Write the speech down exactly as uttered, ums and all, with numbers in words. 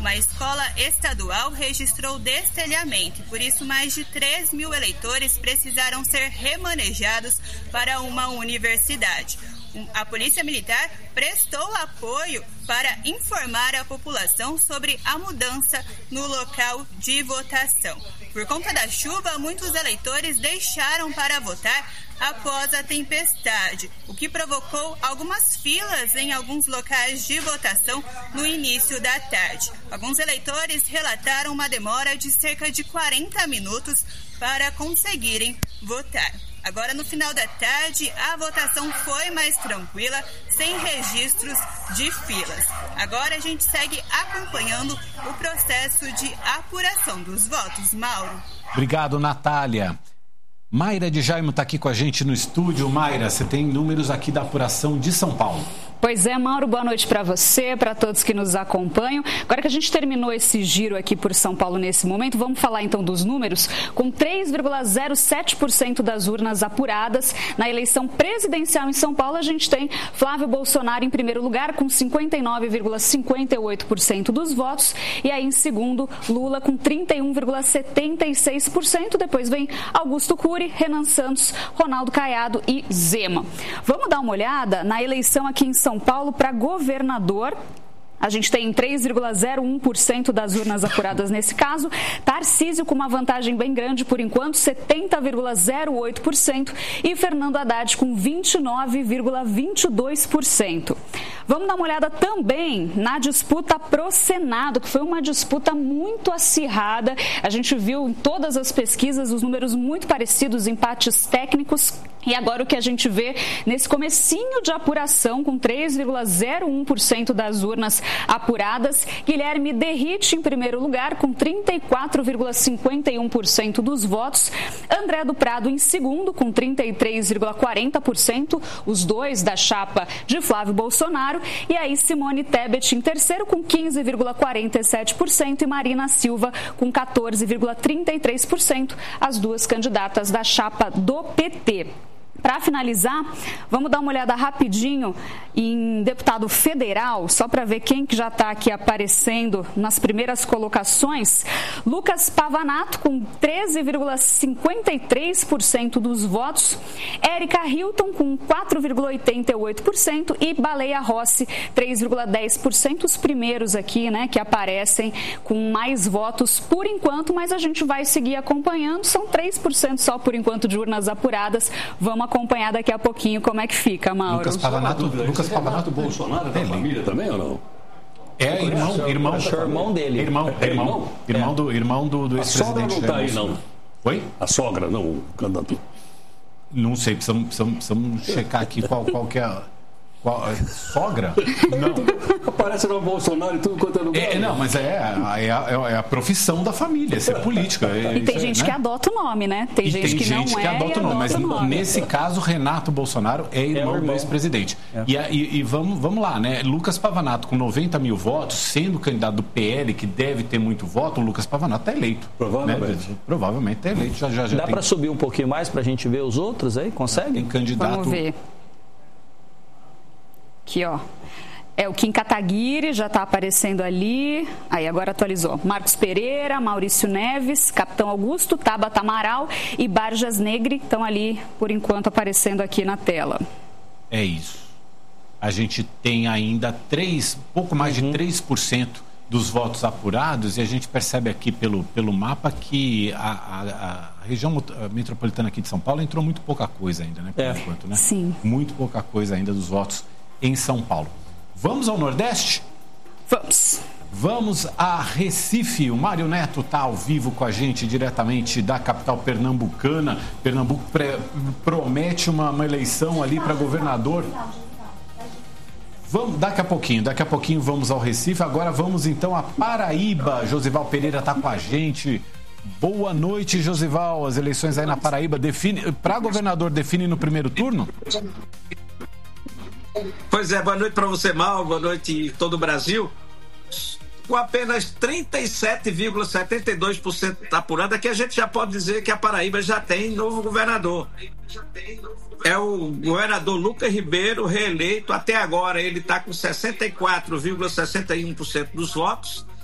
Uma escola estadual registrou destelhamento e, por isso, mais de três mil eleitores precisaram ser remanejados para uma universidade. A Polícia Militar prestou apoio para informar a população sobre a mudança no local de votação. Por conta da chuva, muitos eleitores deixaram para votar após a tempestade, o que provocou algumas filas em alguns locais de votação no início da tarde. Alguns eleitores relataram uma demora de cerca de quarenta minutos para conseguirem votar. Agora, no final da tarde, a votação foi mais tranquila, sem registros de filas. Agora a gente segue acompanhando o processo de apuração dos votos. Mauro. Obrigado, Natália. Mayra de Jaime está aqui com a gente no estúdio. Mayra, você tem números aqui da apuração de São Paulo. Pois é, Mauro, boa noite para você, para todos que nos acompanham. Agora que a gente terminou esse giro aqui por São Paulo nesse momento, vamos falar então dos números. Com três vírgula zero sete por cento das urnas apuradas na eleição presidencial em São Paulo, a gente tem Flávio Bolsonaro em primeiro lugar com cinquenta e nove vírgula cinquenta e oito por cento dos votos. E aí em segundo, Lula com trinta e um vírgula setenta e seis por cento. Depois vem Augusto Cury, Renan Santos, Ronaldo Caiado e Zema. Vamos dar uma olhada na eleição aqui em São Paulo para governador. A gente tem três vírgula zero um por cento das urnas apuradas nesse caso. Tarcísio com uma vantagem bem grande por enquanto, setenta vírgula zero oito por cento. E Fernando Haddad com vinte e nove vírgula vinte e dois por cento. Vamos dar uma olhada também na disputa pro Senado, que foi uma disputa muito acirrada. A gente viu em todas as pesquisas os números muito parecidos, empates técnicos. E agora o que a gente vê nesse comecinho de apuração, com três vírgula zero um por cento das urnas apuradas, Guilherme Derrite em primeiro lugar, com trinta e quatro vírgula cinquenta e um por cento dos votos. André do Prado em segundo, com trinta e três vírgula quarenta por cento, os dois da chapa de Flávio Bolsonaro. E aí Simone Tebet em terceiro, com quinze vírgula quarenta e sete por cento, e Marina Silva com quatorze vírgula trinta e três por cento, as duas candidatas da chapa do P T. Para finalizar, vamos dar uma olhada rapidinho em deputado federal, só para ver quem que já está aqui aparecendo nas primeiras colocações. Lucas Pavanato, com treze vírgula cinquenta e três por cento dos votos. Érica Hilton, com quatro vírgula oitenta e oito por cento. E Baleia Rossi, três vírgula dez por cento. Os primeiros aqui, né, que aparecem com mais votos por enquanto, mas a gente vai seguir acompanhando. São três por cento só por enquanto de urnas apuradas. Vamos acompanhar daqui a pouquinho como é que fica, Mauro. Lucas Pavanato, Lucas Pavanato Bolsonaro é da família também ou não? É irmão, irmão, é irmão dele. Irmão, é irmão, irmão, irmão do irmão do, do ex-presidente. A sogra não tá aí, não. Oi? A sogra, não, o candidato. Não sei, precisamos, precisamos, precisamos checar aqui qual, qual que é a... Qual, é, sogra? Não. Aparece no Bolsonaro e tudo quanto é lugar. É, não, mas é, é, a, é a profissão da família, ser política. É, e tem gente é, que né? adota o nome, né? Tem e gente tem que gente não que é adota o nome, mas nome. Nesse caso, Renato Bolsonaro é irmão, é irmão. do ex-presidente. É. E, e, e vamos, vamos lá, né? Lucas Pavanato, com noventa mil votos, sendo candidato do P L, que deve ter muito voto, o Lucas Pavanato está eleito. Provavelmente. Né? Provavelmente está eleito. Já, já, já Dá tem... para subir um pouquinho mais para a gente ver os outros aí? Consegue? Tem candidato... Vamos ver. Aqui, ó. É o Kim Kataguiri, já está aparecendo ali. Aí, agora atualizou. Marcos Pereira, Maurício Neves, Capitão Augusto, Tabata Amaral e Barjas Negri estão ali, por enquanto, aparecendo aqui na tela. É isso. A gente tem ainda três, pouco mais uhum. de três por cento dos votos apurados, e a gente percebe aqui pelo, pelo mapa que a, a, a região metropolitana aqui de São Paulo entrou muito pouca coisa ainda, né? Por é. enquanto, né? Sim. Muito pouca coisa ainda dos votos em São Paulo. Vamos ao Nordeste? Vamos. Vamos a Recife. O Mário Neto está ao vivo com a gente, diretamente da capital pernambucana. Pernambuco pre- promete uma, uma eleição ali para governador. Vamos, daqui a pouquinho, daqui a pouquinho vamos ao Recife. Agora vamos então a Paraíba. Josival Pereira está com a gente. Boa noite, Josival. As eleições aí na Paraíba define, para governador, define no primeiro turno? Pois é, boa noite para você, Mal, boa noite todo o Brasil. Com apenas trinta e sete vírgula setenta e dois por cento apurada, que a gente já pode dizer que a Paraíba já tem novo governador. É o governador Lucas Ribeiro, reeleito. Até agora ele está com sessenta e quatro vírgula sessenta e um por cento dos votos.